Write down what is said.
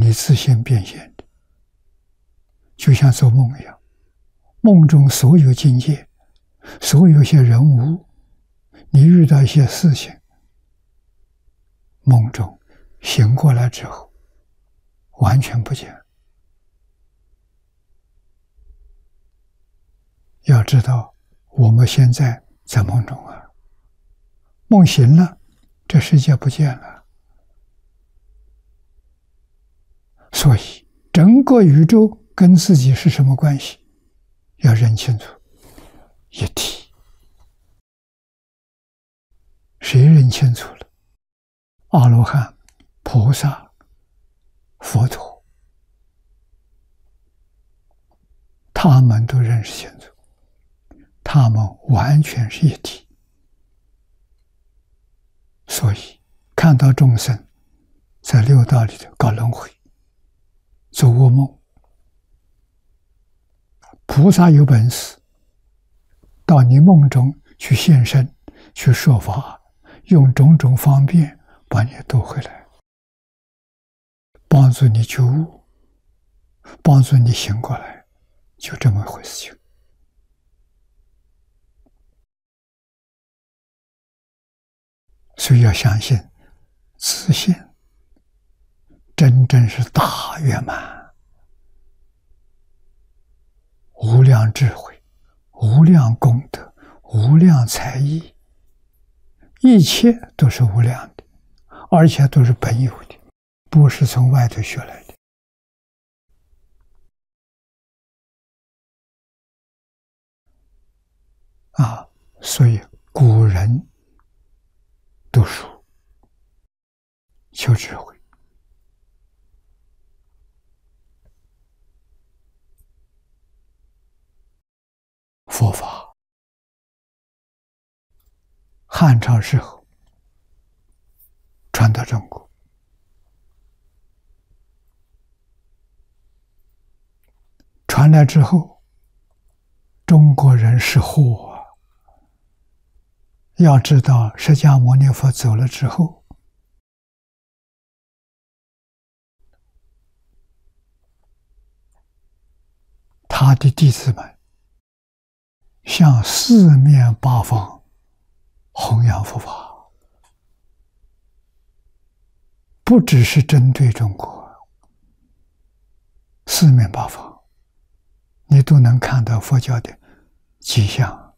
你自性变现的，就像做梦一样。梦中所有境界，所有些人物，你遇到一些事情，梦中醒过来之后，完全不见。要知道，我们现在在梦中啊，梦醒了，这世界不见了。所以，整个宇宙跟自己是什么关系？要认清楚，一体。谁认清楚了？阿罗汉、菩萨、佛陀，他们都认识清楚，他们完全是一体。所以，看到众生在六道里头搞轮回、做噩梦，菩萨有本事到你梦中去现身，去说法，用种种方便把你渡回来，帮助你觉悟，帮助你醒过来，就这么回事情。所以要相信自信真正是大圆满，无量智慧，无量功德，无量才艺，一切都是无量的，而且都是本有的，不是从外头学来的。所以古人读书求智慧，佛法汉朝时候传到中国，传来之后，中国人是祸啊！要知道，释迦牟尼佛走了之后，他的弟子们向四面八方弘扬佛法，不只是针对中国，四面八方你都能看到佛教的迹象。